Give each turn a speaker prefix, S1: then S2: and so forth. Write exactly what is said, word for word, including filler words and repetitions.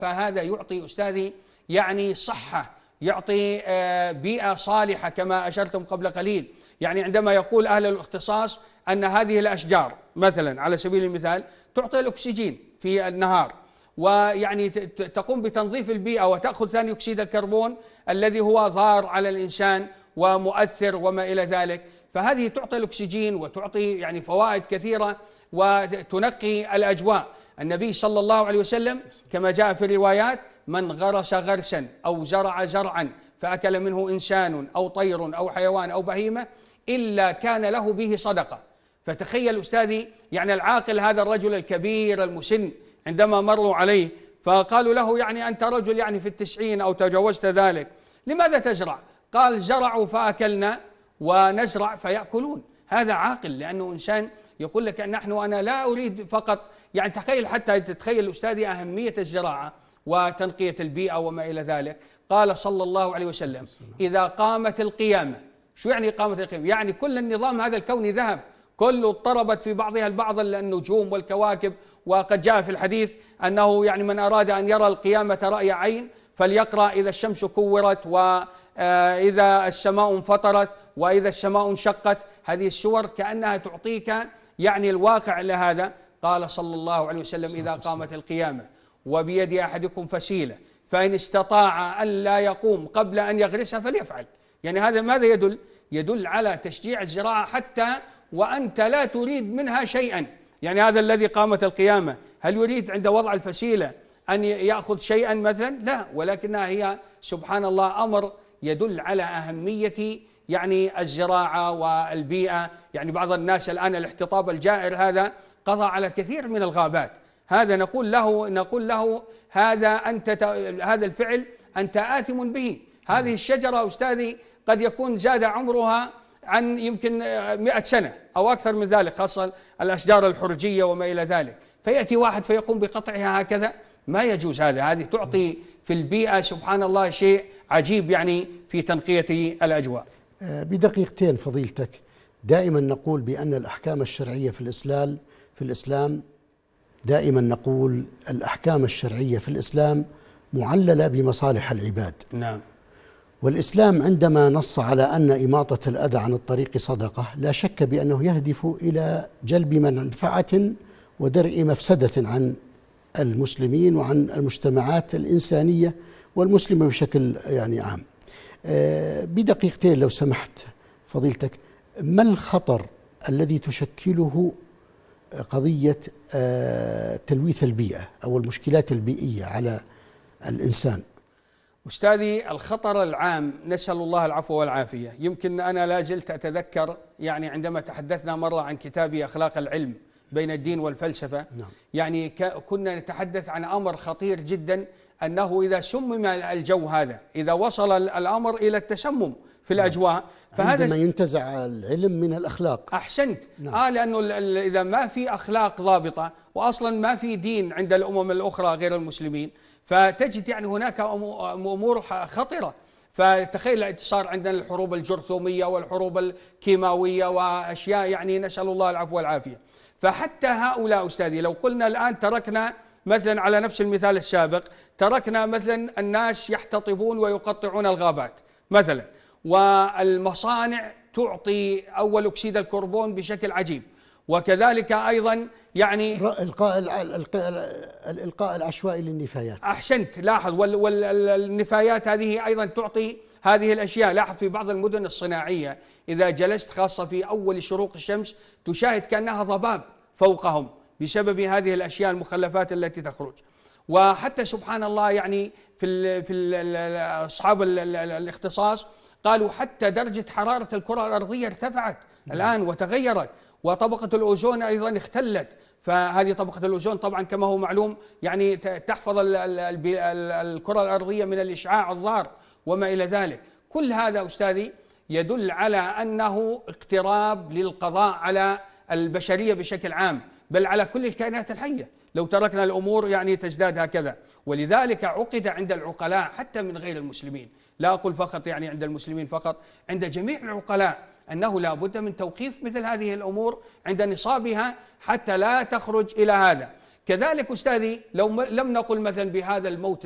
S1: فهذا يعطي أستاذي يعني صحة، يعطي بيئة صالحة كما أشرتم قبل قليل. يعني عندما يقول أهل الاختصاص أن هذه الأشجار مثلا على سبيل المثال تعطي الأكسجين في النهار، ويعني تقوم بتنظيف البيئة وتأخذ ثاني أكسيد الكربون الذي هو ضار على الإنسان ومؤثر وما إلى ذلك، فهذه تعطي الأكسجين وتعطي يعني فوائد كثيرة وتنقي الأجواء. النبي صلى الله عليه وسلم كما جاء في الروايات: من غرس غرسا أو زرع زرعا فأكل منه إنسان أو طير أو حيوان أو بهيمة إلا كان له به صدقة. فتخيل أستاذي يعني العاقل هذا الرجل الكبير المسن عندما مروا عليه فقالوا له: يعني أنت رجل يعني في التسعين أو تجاوزت ذلك، لماذا تزرع؟ قال: زرعوا فأكلنا ونزرع فيأكلون. هذا عاقل، لأنه إنسان يقول لك أن نحن أنا لا أريد فقط، يعني تخيل حتى تتخيل أستاذي أهمية الزراعة وتنقية البيئة وما إلى ذلك. قال صلى الله عليه وسلم: إذا قامت القيامة. شو يعني قامت القيامة؟ يعني كل النظام هذا الكوني ذهب، كله اضطربت في بعضها البعض النجوم والكواكب. وقد جاء في الحديث أنه يعني من أراد أن يرى القيامة رأي عين فليقرأ إذا الشمس كورت، وإذا السماء انفطرت، وإذا السماء انشقت. هذه السور كأنها تعطيك يعني الواقع لهذا. قال صلى الله عليه وسلم: إذا قامت القيامة وبيد أحدكم فسيلة فإن استطاع أن لا يقوم قبل أن يغرسها فليفعل. يعني هذا ماذا يدل؟ يدل على تشجيع الزراعة حتى وأنت لا تريد منها شيئا. يعني هذا الذي قامت القيامة هل يريد عند وضع الفسيلة أن يأخذ شيئا مثلا؟ لا، ولكنها هي سبحان الله أمر يدل على أهمية يعني الزراعة والبيئة. يعني بعض الناس الآن الاحتطاب الجائر هذا قضى على كثير من الغابات. هذا نقول له نقول له هذا أنت هذا الفعل أنت آثم به. هذه الشجرة أستاذي قد يكون زاد عمرها عن يمكن مئة سنة أو أكثر من ذلك، خاصة الأشجار الحرجية وما إلى ذلك، فيأتي واحد فيقوم بقطعها هكذا. ما يجوز هذا. هذه تعطي في البيئة سبحان الله شيء عجيب يعني في تنقية الأجواء.
S2: بدقيقتين فضيلتك، دائما نقول بأن الأحكام الشرعية في الإسلام في الإسلام دائما نقول الأحكام الشرعية في الإسلام معللة بمصالح العباد.
S1: نعم.
S2: والإسلام عندما نص على أن إماطة الأذى عن الطريق صدقة لا شك بأنه يهدف إلى جلب منفعة ودرء مفسدة عن المسلمين وعن المجتمعات الإنسانية والمسلمة بشكل يعني عام. بدقيقتين لو سمحت فضيلتك، ما الخطر الذي تشكله قضية تلويث البيئة أو المشكلات البيئية على الإنسان؟
S1: أستاذي الخطر العام نسأل الله العفو والعافية. يمكن أنا لا زلت أتذكر يعني عندما تحدثنا مرة عن كتابي أخلاق العلم بين الدين والفلسفة.
S2: نعم.
S1: يعني كنا نتحدث عن أمر خطير جدا، أنه إذا سمم الجو هذا، إذا وصل الأمر إلى التسمم في الأجواء،
S2: فهذا عندما ينتزع العلم من الأخلاق.
S1: أحسنت.
S2: نعم.
S1: آه لأنه إذا ما في أخلاق ضابطة، وأصلا ما في دين عند الأمم الأخرى غير المسلمين، فتجد يعني هناك أمور خطرة. فتخيل صار عندنا الحروب الجرثومية والحروب الكيماوية وأشياء يعني نسأل الله العفو والعافية. فحتى هؤلاء أستاذي لو قلنا الآن تركنا مثلا على نفس المثال السابق، تركنا مثلا الناس يحتطبون ويقطعون الغابات مثلا، والمصانع تعطي أول أكسيد الكربون بشكل عجيب، وكذلك أيضا يعني
S2: إلقاء الإلقاء العشوائي للنفايات.
S1: أحسنت. لاحظ والنفايات هذه أيضا تعطي هذه الأشياء. لاحظ في بعض المدن الصناعية إذا جلست خاصة في أول شروق الشمس تشاهد كأنها ضباب فوقهم بسبب هذه الأشياء المخلفات التي تخرج. وحتى سبحان الله يعني في ال في ال أصحاب ال الاختصاص قالوا حتى درجة حرارة الكرة الأرضية ارتفعت الآن وتغيرت، وطبقة الأوزون أيضا اختلت. فهذه طبقة الأوزون طبعا كما هو معلوم يعني تحفظ الكرة الأرضية من الإشعاع الضار وما إلى ذلك. كل هذا أستاذي يدل على أنه اقتراب للقضاء على البشرية بشكل عام، بل على كل الكائنات الحية لو تركنا الأمور يعني تزداد هكذا. ولذلك عقد عند العقلاء حتى من غير المسلمين، لا أقول فقط يعني عند المسلمين فقط، عند جميع العقلاء أنه لا بد من توقيف مثل هذه الأمور عند نصابها حتى لا تخرج إلى هذا. كذلك أستاذي لو لم نقل مثلا بهذا الموت